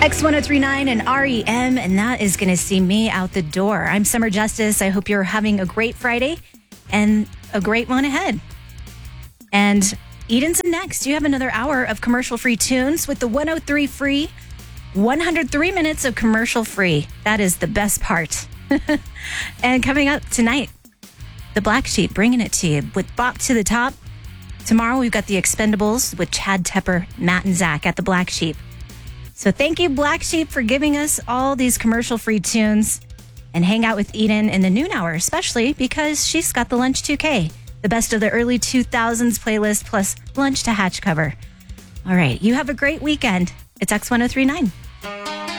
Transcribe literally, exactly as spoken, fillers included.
X ten thirty-nine and R E M, and that is going to see me out the door. I'm Summer Justice. I hope you're having a great Friday and a great one ahead. And Eden's next. You have another hour of commercial-free tunes with the one oh three free, one hundred three minutes of commercial-free. That is the best part. And coming up tonight, the Black Sheep bringing it to you with Bop to the Top. Tomorrow we've got the Expendables with Chad Tepper, Matt, and Zach at the Black Sheep. So thank you, Black Sheep, for giving us all these commercial-free tunes. And hang out with Eden in the noon hour, especially because she's got the Lunch two K, the best of the early two thousands playlist plus Lunch to Hatch cover. All right, you have a great weekend. It's X ten thirty-nine.